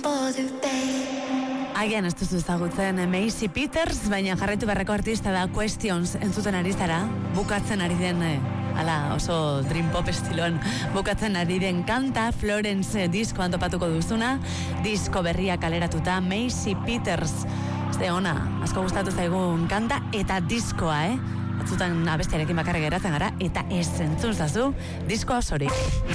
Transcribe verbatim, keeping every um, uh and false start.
Agian ez duzu ezagutzen Macy Peters, baina jarraitu beharreko artista da Questions entzuten ari zara, bukatzen ari den, eh, ala oso dream pop estiloan, bukatzen ari den kanta, Florence diskoan topatuko duzuna, disko berria kaleratuta, Macy Peters, ze ona, asko gustatu zaigun kanta eta diskoa, eh? Batzutan abestiarekin bakarrik geratzen gara, eta ez entzun zazu, diskoa osorik.